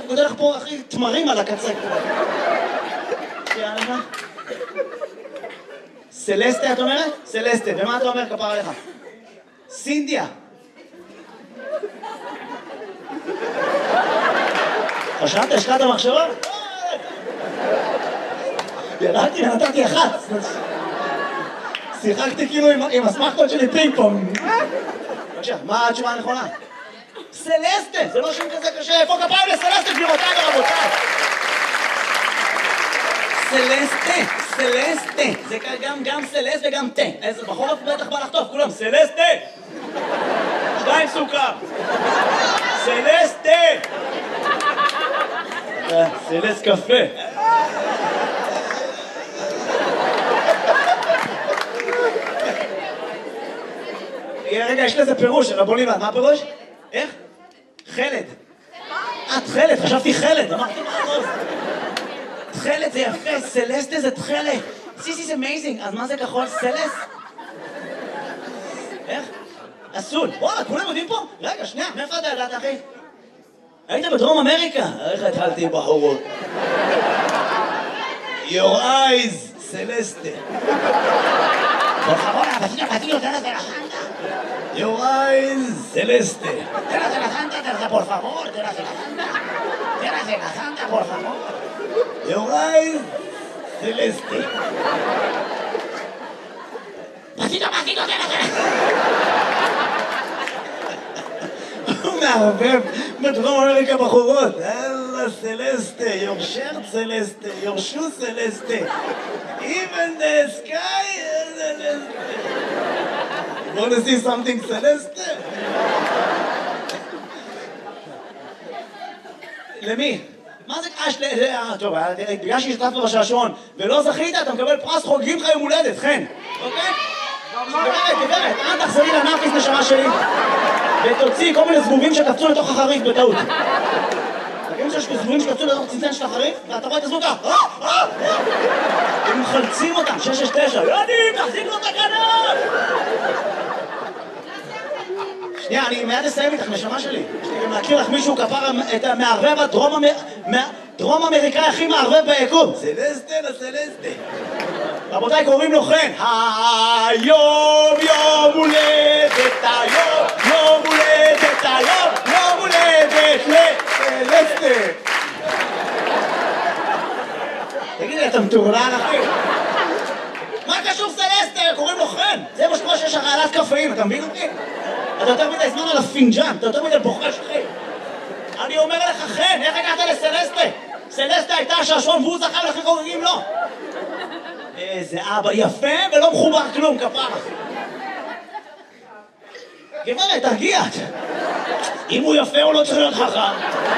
גודל לך פה, אחי, תמרים על הקצה. יאללה. סלסטה, את אומרת? סלסטה. ומה אתה אומר, כפר עליך? סינדיה. חשבת, השקעת המחשבה? ירדתי ונתתי אחת. שיחקתי כאילו עם הסמכות שלי פינג פונג. בבקשה, מה התשובה הנכונה? סלסטה, זה לא שם כזה קשה. איפה כפיים לסלסטה, גבירותיי ורבותיי? סלסטה, סלסטה. זה גם סלסט וגם תה. איזה בחורף בטח בא לחטוף, כולם סלסטה. 2 סוכר. סלסטה. סלסט קפה. רגע, יש לזה פירוש, אבל בוא נלמד, מה הפירוש? איך? חלד. את חלד, חשבתי חלד, אמרתי מה הראש? תחלת זה יפה, סלסטה זה תחלת. This is amazing, אז מה זה כחול? סלס? איך? אסול. וואלה, כולם יודעים פה? רגע, שנייה, מאיפה אתה ידעת, אחי? היית בדרום אמריקה? איך התחלתי בחורות? Your eyes, סלסטה. Por favor, vecino, tráete la santa. Your eyes, celeste. Tráete la santa, por favor, tráete la santa. Tráete la santa, por favor. Your eyes, celeste. Vecino, tráete. הוא מערבב בדרום אמריקה בחורות. אללה סלסטה, your shirt סלסטה, your shoe סלסטה. Even the sky is celeste. You want to see something celeste? למי? מה זה קש? טוב, בגלל שהשתתפת בשעשועון ולא זכית, אתה מקבל פרס חוגגים לך יום הולדת, חן. אוקיי? גברת, אל תחזרי לנאפיס נשמה שלי ותוציא כל מיני זבובים שקפצו לתוך החריף בטעות. תגידו שיש זבובים שקפצו לתוך צנצן של החריף ואתה רואה את הזבוב ככה הם מחלצים אותם, 669 יודעים, תחזיק לו את הכנף. שנייה, אני מיד אסיים איתך נשמה שלי. יש לי גם להכיר לך מישהו כפר את המערבב הדרום אמריקאי הכי מערבב ביקום. סלסטה לסלסטה. רבותיי, קוראים לו חן. היום יום הולדת, היום יום הולדת, היום יום הולדת לסלסטה. תגיד לי, אתה מטורלל אחי? מה קשור סלסטה? קוראים לו חן. זה מה שקורה שיש הרעלת קפאים, אתה מבין אותי? אתה יותר מדי זמן על הפינג'אן, אתה יותר מדי בוחש אחי. אני אומר לך חן, איך הגעת לסלסטה? סלסטה הייתה השעשועון והוא זכה ולכן חוגגים לו. איזה אבא יפה ולא מחובר כלום, כפרה. גברת, תרגיעת. אם הוא יפה הוא לא צריך להיות חכם.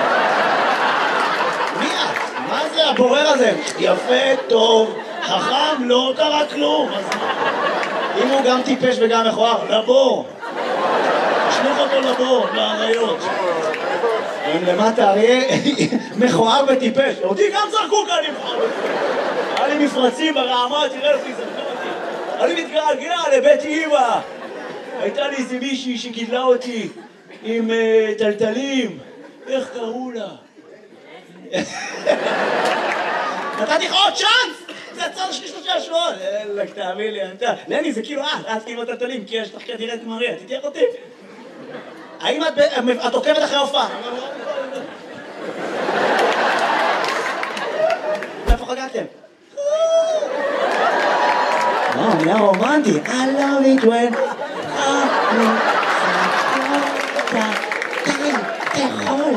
מי את? מה זה הבורר הזה? יפה, טוב, חכם, לא קרה כלום. אם הוא גם טיפש וגם מכוער, לבור. תשלוח אותו לבור, לאריות. אם למטה אריה מכוער וטיפש. אותי גם זרקו כאן לבחור. היה לי מפרצים ברעמה, תראה לפי זרקו אותי. אני מתגעגע לבית אמא. הייתה לי איזה מישהי שגידלה אותי עם טלטלים. איך קראו לה? נתתי לך עוד צ'אנס! זה הצד השני של השעשועון. אלק, תאמין לי, לני, זה כאילו את כאילו טלטלים, כי יש לך כנראה את מריה, תתייך אותי. האם את עוקבת אחרי הופעה? איפה חגגתם? נהיה רומנטי. I love it when תאכול.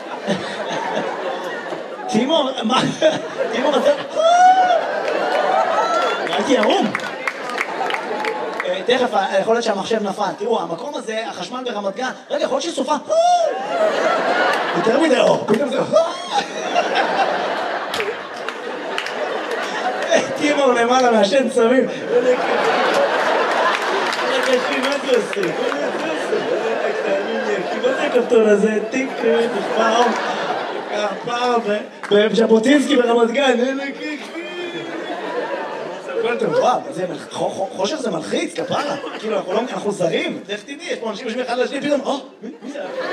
תימור, מה? תימור, אתה... הייתי ערום. תכף, יכול להיות שהמחשב נפל. תראו, המקום הזה, החשמל ברמת גן, רגע, יכול להיות שסופה. יותר מדי אור, פתאום זה... תימור למעלה מהשן צמים. רגע, מה זה עושה? מה זה הכפתור הזה? טיק, פעם, בז'בוטינסקי ברמת גן. וואו, חושך זה מלחיץ, כפרה. כאילו, אנחנו זרים. איך תדעי, יש פה אנשים יושבים אחד לשני, פתאום, מי זה?